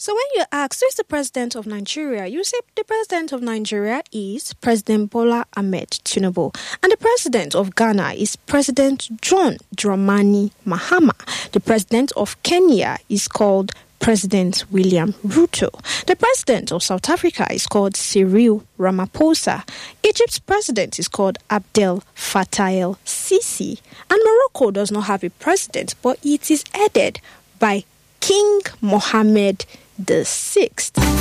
So when you ask, who is the president of Nigeria? You say the president of Nigeria is President Bola Ahmed Tinubu. And the president of Ghana is President John Dramani Mahama. The president of Kenya is called President William Ruto. The president of South Africa is called Cyril Ramaphosa. Egypt's president is called Abdel Fattah el-Sisi. And Morocco does not have a president, but it is headed by King Mohammed VI.